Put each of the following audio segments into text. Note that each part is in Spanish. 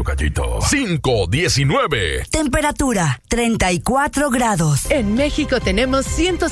Estéreo Gallito. 519. Temperatura 34 grados. En México tenemos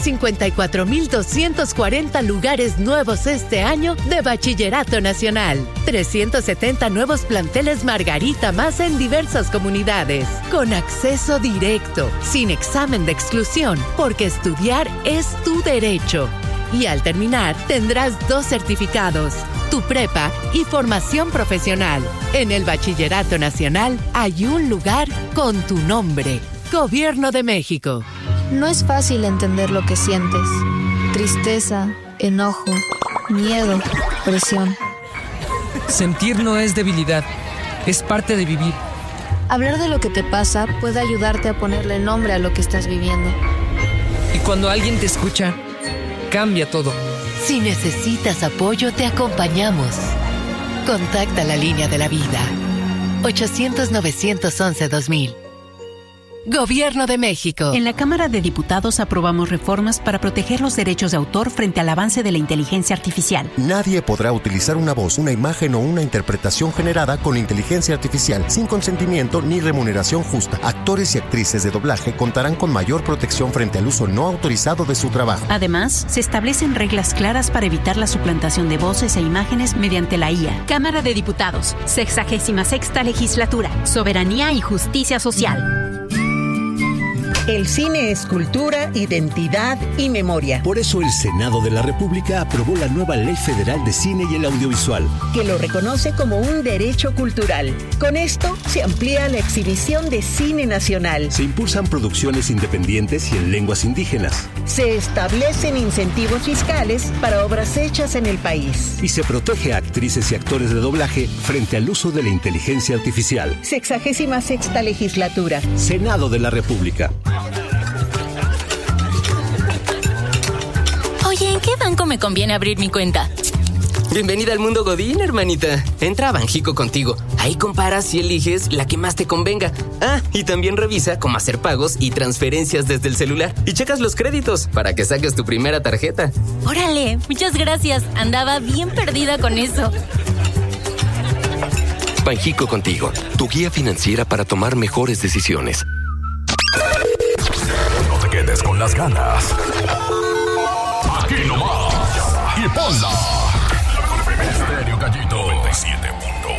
154,240 lugares nuevos este año de Bachillerato Nacional. 370 nuevos planteles Margarita más en diversas comunidades. Con acceso directo, sin examen de exclusión, porque estudiar es tu derecho. Y al terminar, tendrás 2 certificados, tu prepa y formación profesional. En el Bachillerato Nacional hay un lugar con tu nombre. Gobierno de México. No es fácil entender lo que sientes. Tristeza, enojo, miedo, presión. Sentir no es debilidad, es parte de vivir. Hablar de lo que te pasa puede ayudarte a ponerle nombre a lo que estás viviendo. Y cuando alguien te escucha, cambia todo. Si necesitas apoyo, te acompañamos. Contacta la línea de la vida. 800-911-2000. Gobierno de México. En la Cámara de Diputados aprobamos reformas para proteger los derechos de autor frente al avance de la inteligencia artificial. Nadie podrá utilizar una voz, una imagen o una interpretación generada con inteligencia artificial sin consentimiento ni remuneración justa. Actores y actrices de doblaje contarán con mayor protección frente al uso no autorizado de su trabajo. Además, se establecen reglas claras para evitar la suplantación de voces e imágenes mediante la IA. Cámara de Diputados, 66ª Legislatura, Soberanía y Justicia Social. El cine es cultura, identidad y memoria. Por eso el Senado de la República aprobó la nueva Ley Federal de Cine y el Audiovisual, que lo reconoce como un derecho cultural. Con esto se amplía la exhibición de cine nacional. Se impulsan producciones independientes y en lenguas indígenas. Se establecen incentivos fiscales para obras hechas en el país. Y se protege a actrices y actores de doblaje frente al uso de la inteligencia artificial. 66ª Legislatura. Senado de la República. Oye, ¿en qué banco me conviene abrir mi cuenta? Bienvenida al mundo Godín, hermanita. Entra a Banjico Contigo. Ahí comparas y eliges la que más te convenga. Ah, y también revisa cómo hacer pagos y transferencias desde el celular. Y checas los créditos para que saques tu primera tarjeta. Órale, muchas gracias. Andaba bien perdida con eso. Banjico Contigo, tu guía financiera para tomar mejores decisiones. No te quedes con las ganas. Aquí nomás. Y ponla. Estéreo Gallito 97.1.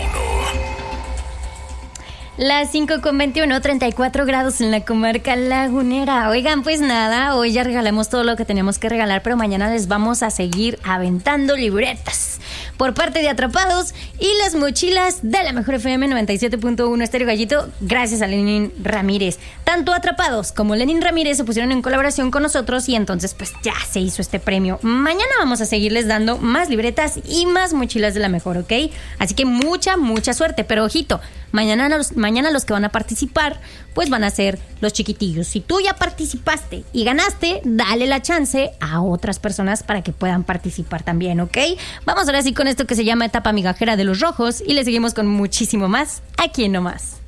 Las 5:21, 34 grados en la comarca lagunera. Oigan, pues nada, hoy ya regalamos todo lo que teníamos que regalar, pero mañana les vamos a seguir aventando libretas por parte de Atrapados y las mochilas de la Mejor FM 97.1 Estéreo Gallito, gracias a Lenin Ramírez. Tanto Atrapados como Lenin Ramírez se pusieron en colaboración con nosotros y entonces pues ya se hizo este premio. Mañana vamos a seguirles dando más libretas y más mochilas de la Mejor, ¿ok? Así que mucha suerte, pero ojito, mañana los que van a participar pues van a ser los chiquitillos. Si tú ya participaste y ganaste, dale la chance a otras personas para que puedan participar también, ¿ok? Vamos ahora sí con esto que se llama Etapa Migajera de los Rojos y le seguimos con muchísimo más aquí en No Más.